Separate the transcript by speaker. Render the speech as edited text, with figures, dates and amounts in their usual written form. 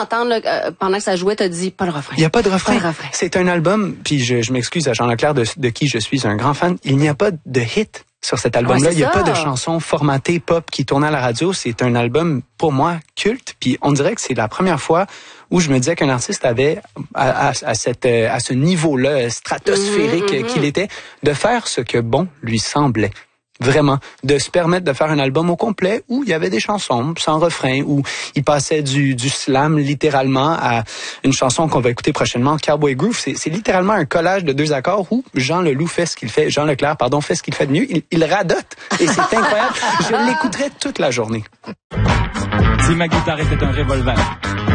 Speaker 1: l'entendre là, pendant que ça jouait, t'as dit pas de refrain.
Speaker 2: Il n'y a pas de refrain.
Speaker 1: Pas de refrain.
Speaker 2: C'est un album, puis je m'excuse à Jean Leclerc de qui je suis un grand fan. Il n'y a pas de hit sur cet album-là.
Speaker 1: Ouais,
Speaker 2: il n'y a pas de chansons formatées pop qui tournent à la radio. C'est un album, pour moi, culte. Puis on dirait que c'est la première fois où je me disais qu'un artiste avait, à ce niveau-là stratosphérique qu'il était, de faire ce que bon lui semblait. Vraiment, de se permettre de faire un album au complet où il y avait des chansons sans refrain, où il passait du slam littéralement à une chanson qu'on va écouter prochainement, Cowboy Groove. C'est littéralement un collage de 2 accords où Jean Leclerc fait ce qu'il fait de mieux. Il radote et c'est incroyable. Je l'écouterais toute la journée.
Speaker 3: Si ma guitare était un revolver,